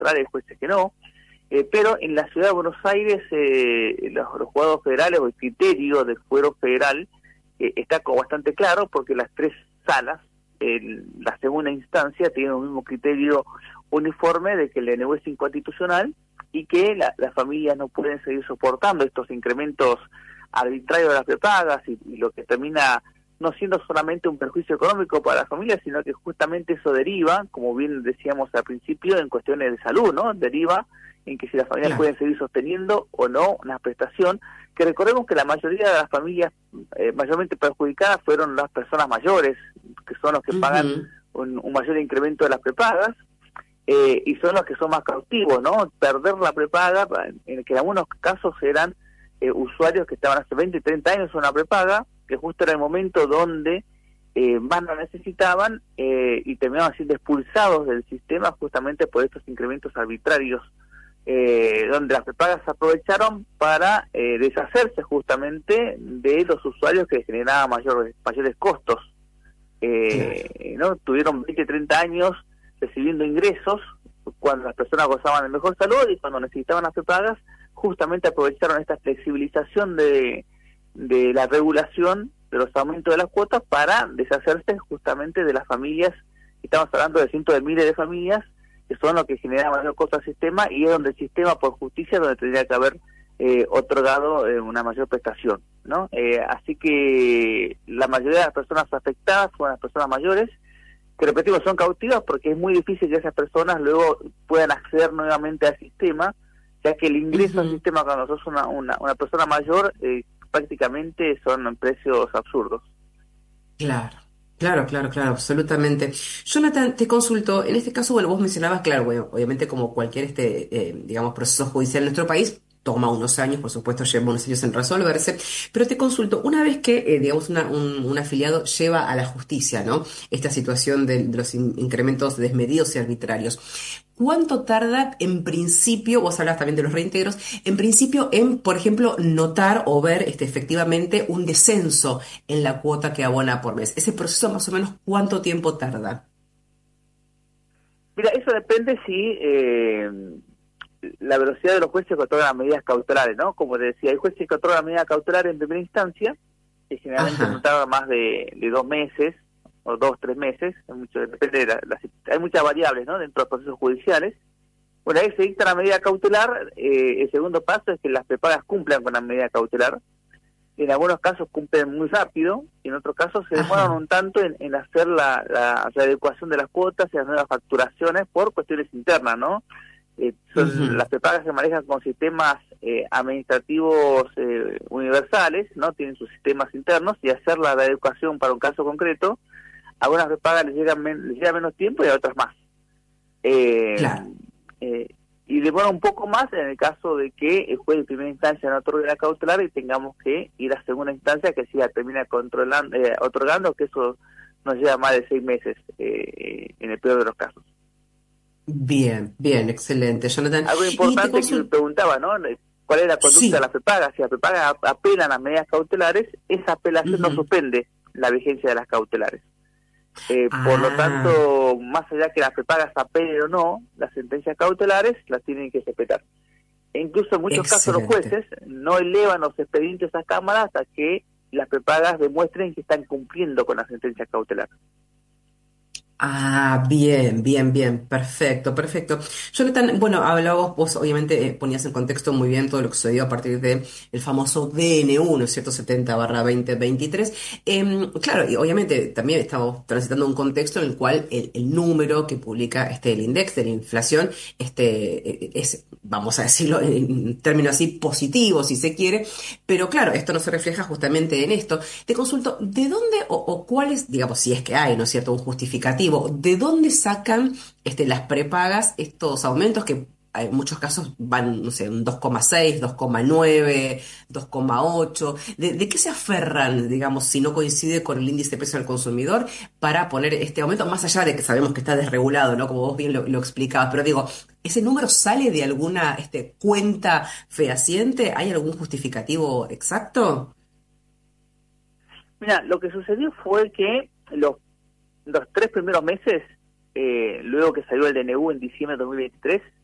cautelales, hay jueces que no. Pero en la ciudad de Buenos Aires los juzgados federales o el criterio del fuero federal está como bastante claro, porque las tres salas, la segunda instancia, tienen un mismo criterio uniforme de que el DNU es inconstitucional y que las familias no pueden seguir soportando estos incrementos arbitrarios de las prepagas y lo que termina no siendo solamente un perjuicio económico para las familias, sino que justamente eso deriva, como bien decíamos al principio, en cuestiones de salud, ¿no? Deriva en que si las familias pueden seguir sosteniendo o no una prestación, que recordemos que la mayoría de las familias mayormente perjudicadas fueron las personas mayores, que son los que pagan un mayor incremento de las prepagas, y son los que son más cautivos, ¿no? Perder la prepaga, en que en algunos casos eran usuarios que estaban hace 20, 30 años en una prepaga, que justo era el momento donde más la necesitaban y terminaban siendo expulsados del sistema justamente por estos incrementos arbitrarios, donde las prepagas aprovecharon para deshacerse justamente de los usuarios que generaban mayores costos. ¿No? Tuvieron 20, 30 años recibiendo ingresos cuando las personas gozaban de mejor salud, y cuando necesitaban las prepagas justamente aprovecharon esta flexibilización de la regulación de los aumentos de las cuotas para deshacerse justamente de las familias. Estamos hablando de cientos de miles de familias que son los que generan mayor costo al sistema, y es donde el sistema, por justicia, donde tendría que haber otorgado una mayor prestación, ¿no? Así que la mayoría de las personas afectadas fueron las personas mayores, que repetimos, son cautivas porque es muy difícil que esas personas luego puedan acceder nuevamente al sistema, ya que el ingreso al sistema cuando sos una persona mayor prácticamente son precios absurdos. Claro, absolutamente. Jonathan, te consulto, en este caso, bueno, vos mencionabas, claro, bueno, obviamente como cualquier digamos, proceso judicial en nuestro país, toma unos años, por supuesto, lleva unos años en resolverse, pero te consulto, una vez que, digamos, un afiliado lleva a la justicia, ¿no? Esta situación de los incrementos desmedidos y arbitrarios, ¿cuánto tarda en principio, vos hablas también de los reintegros, en principio en, por ejemplo, notar o ver efectivamente un descenso en la cuota que abona por mes? Ese proceso más o menos, ¿cuánto tiempo tarda? Mira, eso depende si la velocidad de los jueces que otorgan las medidas cautelares, ¿no? Como te decía, hay jueces que otorgan medidas cautelares en primera instancia, que generalmente no tardan más de 2 meses, o 2, 3 meses, depende de hay muchas variables, ¿no?, dentro de los procesos judiciales. Bueno, ahí se dicta la medida cautelar. El segundo paso es que las prepagas cumplan con la medida cautelar. En algunos casos cumplen muy rápido, y en otros casos se demoran un tanto en hacer la readecuación de las cuotas y las nuevas facturaciones por cuestiones internas, ¿no? Son las prepagas se manejan con sistemas administrativos universales, ¿no? Tienen sus sistemas internos, y hacer la readecuación para un caso concreto, a algunas prepagas les llega menos tiempo y a otras más. Claro. Y demora un poco más en el caso de que el juez de primera instancia no otorgue la cautelar y tengamos que ir a segunda instancia, que sí la termina otorgando, que eso nos lleva más de 6 meses en el peor de los casos. Bien, excelente, Jonathan. Algo Y te importante que me consulto, preguntaba, ¿no? ¿Cuál es la conducta de sí. las prepagas? Si las prepagas apelan a las medidas cautelares, esa apelación no suspende la vigencia de las cautelares. Por lo Ah, tanto, más allá que las prepagas apelen o no, las sentencias cautelares las tienen que respetar. E incluso en muchos casos los excelente. jueces no elevan los expedientes a cámara hasta que las prepagas demuestren que están cumpliendo con la sentencia cautelar. Ah, bien, perfecto. Jonathan, bueno, hablabas, vos obviamente ponías en contexto muy bien todo lo que sucedió a partir de el famoso DNU, ¿no es cierto?, 70/2023. Claro, y obviamente también estamos transitando un contexto en el cual el número que publica el index de la inflación, es, vamos a decirlo en términos así, positivos, si se quiere, pero claro, esto no se refleja justamente en esto. Te consulto, ¿de dónde o cuál es, digamos, si es que hay, ¿no es cierto?, un justificativo? ¿De dónde sacan las prepagas estos aumentos que en muchos casos van, no sé, un 2,6, 2,9, 2,8? ¿De qué se aferran, digamos, si no coincide con el índice de precio al consumidor para poner este aumento? Más allá de que sabemos que está desregulado, ¿no? Como vos bien lo explicabas, pero digo, ¿ese número sale de alguna cuenta fehaciente? ¿Hay algún justificativo exacto? Mira, lo que sucedió fue que los 3 primeros meses, luego que salió el DNU en diciembre de 2023,